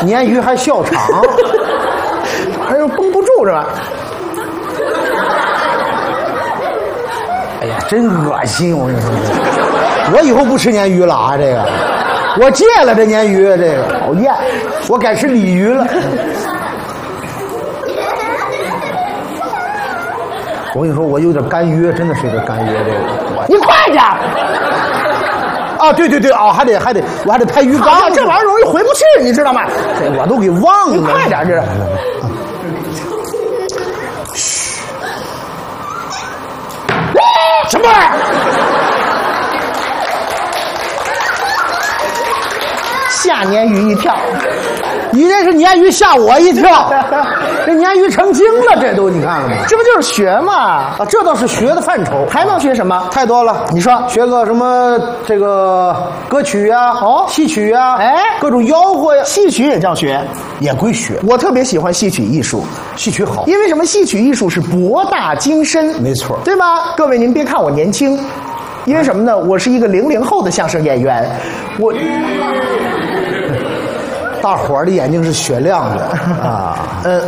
鲶鱼还笑场， 还有绷不住是吧？ 哎呀，真恶心！我跟你说，我以后不吃鲶鱼了啊！这个，我戒了这鲶鱼，这个讨厌，我改吃鲤鱼了。我跟你说，我有点干约，真的是有点干约。这个， 你快点！ 啊，对对对啊，还得，我还得拍鱼缸， 这玩意儿容易回不去，你知道吗？ 这我都给忘了。 你快点，这。什么玩意儿？吓鲶鱼一跳， 你这是鲶鱼吓我一跳，这鲶鱼成精了，这都你看了吗？ 这不就是学吗？ 啊，这倒是学的范畴， 还能学什么？ 太多了。 你说学个什么这个歌曲呀、戏曲呀， 哎， 各种吆喝呀， 戏曲也叫学， 也归学。 我特别喜欢戏曲艺术， 戏曲好， 因为什么？戏曲艺术是博大精深， 没错， 对吧？各位，您别看我年轻，因为什么呢？我是一个00后的相声演员，我。 大伙儿的眼睛是雪亮的啊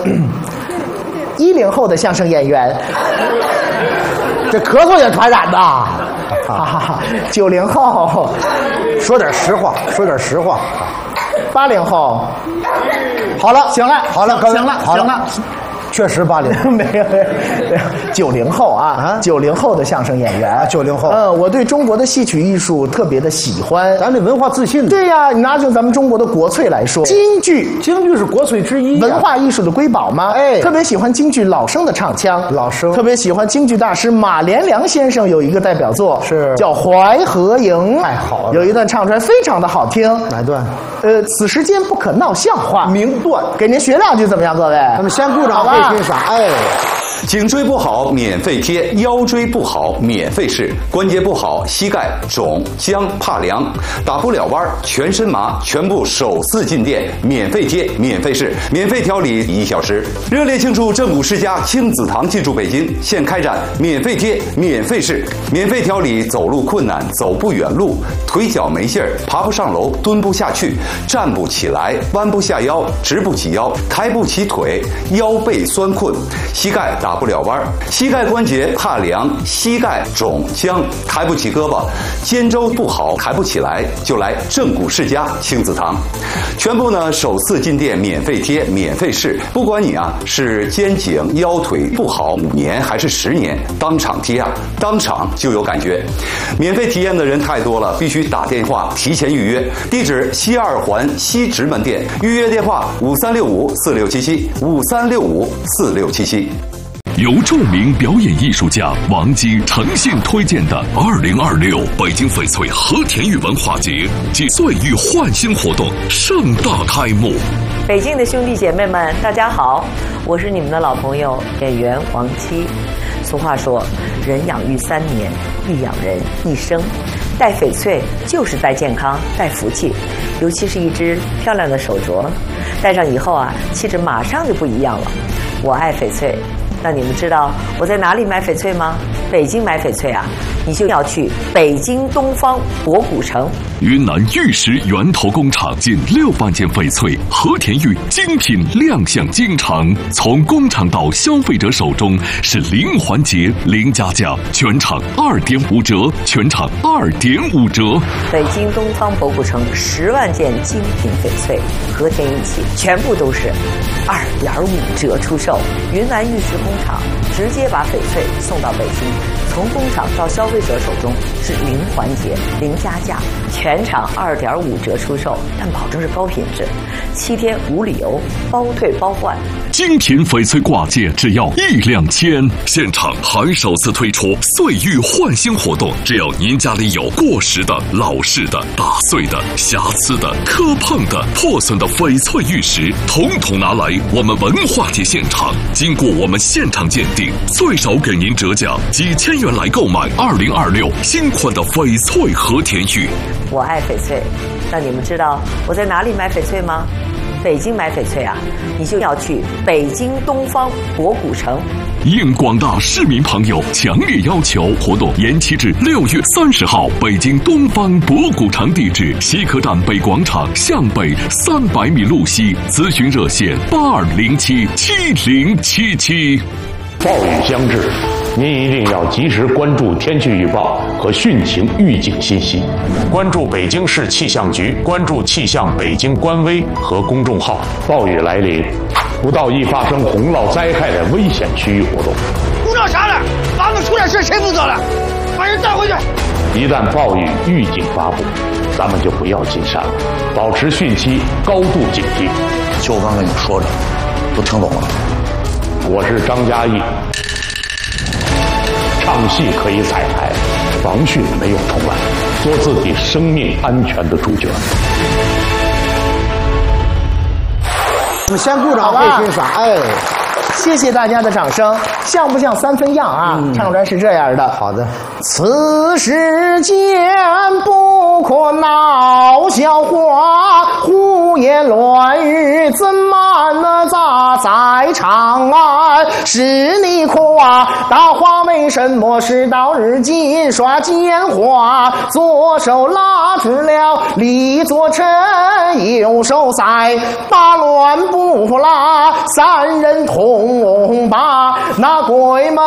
，10后的相声演员， 这咳嗽也传染的 90后， 说点实话 80后， 好了， 行了， 好了， 行了， 好了。确实80 没有90后啊，90后的相声演员 ，90后。 我对中国的戏曲艺术特别的喜欢， 咱这文化自信。 对呀，你拿就咱们中国的国粹来说，京剧是国粹之一， 文化艺术的瑰宝吗？ 哎， 特别喜欢京剧老生的唱腔， 老生特别喜欢京剧大师马连良先生有一个代表作是叫《淮河营》， 太好了， 有一段唱出来非常的好听。 哪段？ 此时间不可闹笑话， 名段， 给您学2句怎么样，各位？ 咱们先鼓掌， 好吧？ 欣赏。哎， 颈椎不好免费贴，腰椎不好免费试，关节不好膝盖肿僵怕凉，打不了弯全身麻，全部首次进店免费贴免费试，免费调理1小时。热烈庆祝正骨世家亲子堂进驻北京，现开展免费贴免费试，免费调理走路困难、走不远路、腿脚没劲儿、爬不上楼、蹲不下去、站不起来、弯不下腰、直不起腰、抬不起腿、腰背酸困、膝盖打不了弯，膝盖关节怕凉，膝盖肿僵，抬不起胳膊，肩周不好，抬不起来，就来正骨世家亲子堂。全部呢首次进店免费贴免费试，不管你是肩颈腰腿不好5年还是10年，当场贴当场就有感觉。免费体验的人太多了，必须打电话提前预约。地址西2环西直门店，预约电话5365467753654677。 由著名表演艺术家王姬诚信推荐的2026北京翡翠和田玉文化节暨岁玉焕新活动盛大开幕。 北京的兄弟姐妹们，大家好，我是你们的老朋友演员王姬。俗话说，人养育3年，必养人一生。戴翡翠就是戴健康、戴福气，尤其是一只漂亮的手镯，戴上以后气质马上就不一样了。我爱翡翠。那你们知道我在哪里买翡翠吗？北京买翡翠你就要去北京东方博古城。 云南玉石源头工厂近6万件翡翠和田玉精品亮相京城，从工厂到消费者手中是零环节、零加价，全场2.5折，全场2.5折。 北京东方博古城10万件精品翡翠和田玉器，全部都是2.5折出售。云南玉石工厂直接把翡翠送到北京，从工厂到消费者手中是零环节、零加价，全场2.5折出售，但保证是高品质，7天无理由，包退包换。 精品翡翠挂件只要1两千，现场还首次推出岁玉焕新活动，只要您家里有过时的、老式的、打碎的、瑕疵的、磕碰的、破损的翡翠玉石，统统拿来我们文化节现场，经过我们现场鉴定，最少给您折价几千元来购买2026新款的翡翠和田玉。 我爱翡翠，那你们知道我在哪里买翡翠吗？北京买翡翠你就要去北京东方博古城。 应广大市民朋友强烈要求，活动延期至6月30号。北京东方博古城地址：西客站北广场向北300米路西。咨询热线：82077077。 暴雨将至，您一定要及时关注天气预报和汛情预警信息，关注北京市气象局，关注气象北京官微和公众号。暴雨来临，不到易发生洪涝灾害的危险区域活动。 鼓捣啥了？俺们出点事谁负责了？把人带回去。 一旦暴雨预警发布，咱们就不要进山了，保持汛期高度警惕。 就我刚跟你说的，都听懂了。 我是张嘉译，唱戏可以彩排，防汛没有重来，做自己生命安全的主角。 我们先鼓掌， 好吧会欣赏。哎， 谢谢大家的掌声，像不像三分样啊？唱出来是这样的。 好的。 此世间不可闹笑话，胡言乱语怎么能在长安？是你夸大话为什么是到日今耍奸猾？左手拉住了李左臣，右手在大乱不拉，三人同把那鬼门